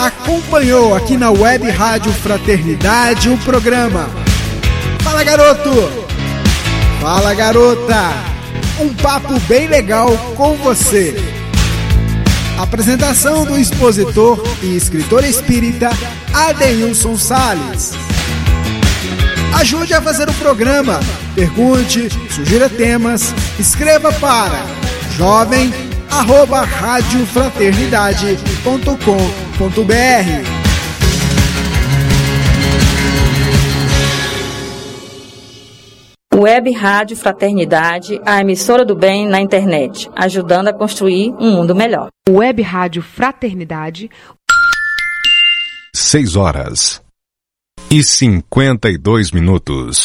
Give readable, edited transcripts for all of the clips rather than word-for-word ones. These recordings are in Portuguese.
acompanhou aqui na Web Rádio Fraternidade o programa Fala Garoto, Fala Garota, um papo bem legal com você. Apresentação do expositor e escritor espírita Adeilson Salles. Ajude a fazer o programa, pergunte, sugira temas, escreva para jovem@radiofraternidade.com.br. Web Rádio Fraternidade, a emissora do bem na internet, ajudando a construir um mundo melhor. Web Rádio Fraternidade. 6h52.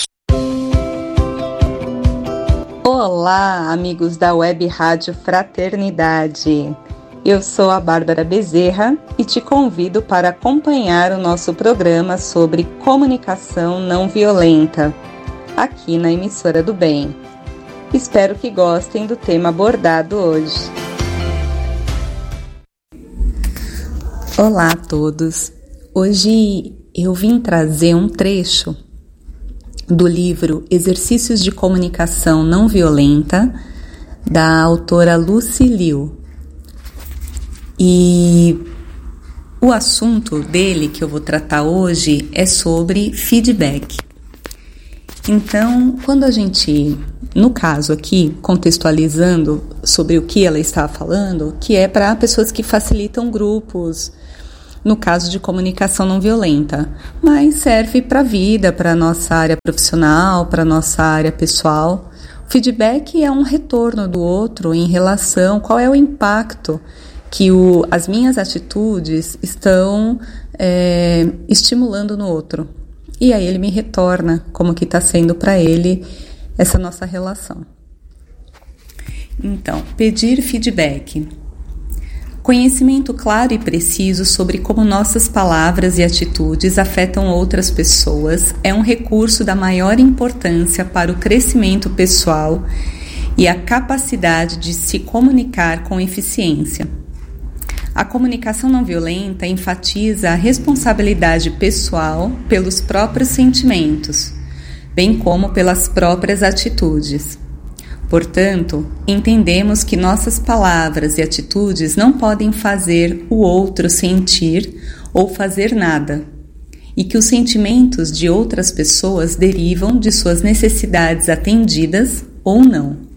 Olá, amigos da Web Rádio Fraternidade. Eu sou a Bárbara Bezerra e te convido para acompanhar o nosso programa sobre comunicação não violenta, aqui na emissora do bem. Espero que gostem do tema abordado hoje. Olá a todos. Hoje eu vim trazer um trecho do livro Exercícios de Comunicação Não Violenta, da autora Lucy Liu. E o assunto dele que eu vou tratar hoje é sobre feedback. Então, quando a gente, no caso aqui, contextualizando sobre o que ela está falando, que é para pessoas que facilitam grupos, no caso de comunicação não violenta, mas serve para a vida, para a nossa área profissional, para a nossa área pessoal. O feedback é um retorno do outro em relação, qual é o impacto que as minhas atitudes estão estimulando no outro. E aí ele me retorna como que está sendo para ele essa nossa relação. Então, pedir feedback. Conhecimento claro e preciso sobre como nossas palavras e atitudes afetam outras pessoas é um recurso da maior importância para o crescimento pessoal e a capacidade de se comunicar com eficiência. A comunicação não violenta enfatiza a responsabilidade pessoal pelos próprios sentimentos, bem como pelas próprias atitudes. Portanto, entendemos que nossas palavras e atitudes não podem fazer o outro sentir ou fazer nada, e que os sentimentos de outras pessoas derivam de suas necessidades atendidas ou não.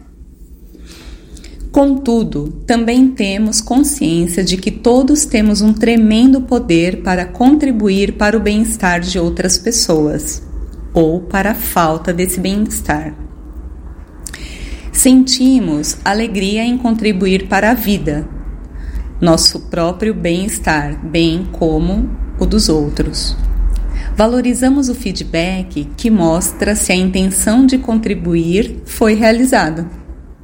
Contudo, também temos consciência de que todos temos um tremendo poder para contribuir para o bem-estar de outras pessoas, ou para a falta desse bem-estar. Sentimos alegria em contribuir para a vida, nosso próprio bem-estar, bem como o dos outros. Valorizamos o feedback que mostra se a intenção de contribuir foi realizada.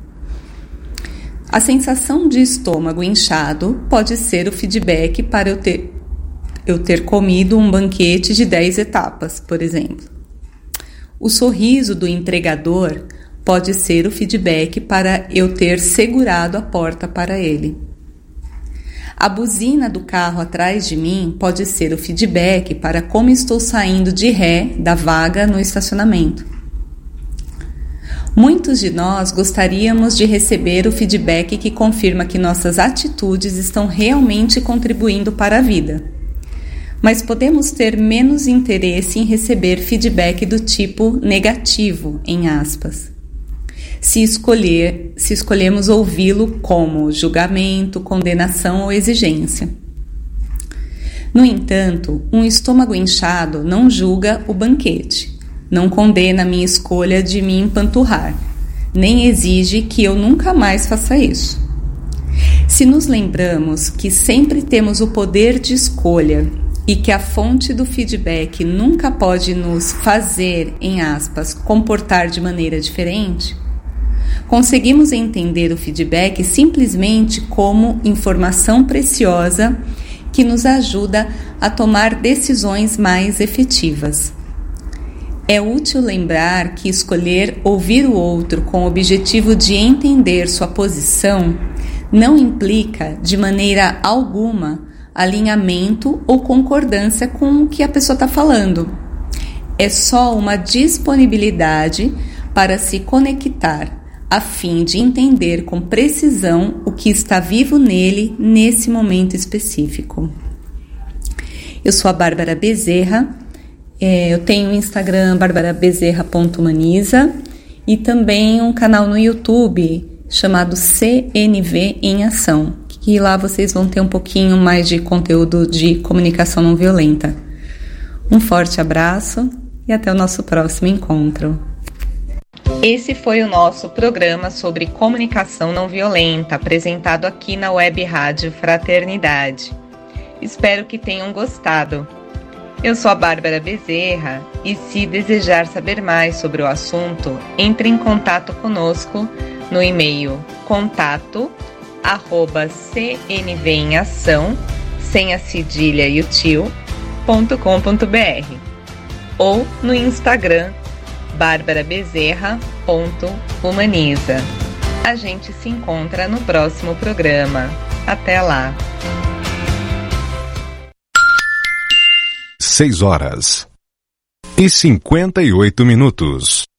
A sensação de estômago inchado pode ser o feedback para eu ter comido um banquete de 10 etapas, por exemplo. O sorriso do entregador pode ser o feedback para eu ter segurado a porta para ele. A buzina do carro atrás de mim pode ser o feedback para como estou saindo de ré da vaga no estacionamento. Muitos de nós gostaríamos de receber o feedback que confirma que nossas atitudes estão realmente contribuindo para a vida. Mas podemos ter menos interesse em receber feedback do tipo negativo, em aspas. Se escolhemos ouvi-lo como julgamento, condenação ou exigência. No entanto, um estômago inchado não julga o banquete. Não condena a minha escolha de me empanturrar, nem exige que eu nunca mais faça isso. Se nos lembramos que sempre temos o poder de escolha e que a fonte do feedback nunca pode nos fazer, em aspas, comportar de maneira diferente, conseguimos entender o feedback simplesmente como informação preciosa que nos ajuda a tomar decisões mais efetivas. É útil lembrar que escolher ouvir o outro com o objetivo de entender sua posição não implica, de maneira alguma, alinhamento ou concordância com o que a pessoa está falando. É só uma disponibilidade para se conectar, a fim de entender com precisão o que está vivo nele nesse momento específico. Eu sou a Bárbara Bezerra, eu tenho o Instagram barbarabezerra.humaniza e também um canal no YouTube chamado CNV em Ação, que lá vocês vão ter um pouquinho mais de conteúdo de comunicação não violenta. Um forte abraço e até o nosso próximo encontro. Esse foi o nosso programa sobre comunicação não violenta, apresentado aqui na Web Rádio Fraternidade. Espero que tenham gostado. Eu sou a Bárbara Bezerra e, se desejar saber mais sobre o assunto, entre em contato conosco no e-mail contato@cnveemação, sem a cedilha e o tio.com.br ou no Instagram barbarabezerra.humaniza. A gente se encontra no próximo programa. Até lá! 6 horas e 58 minutos.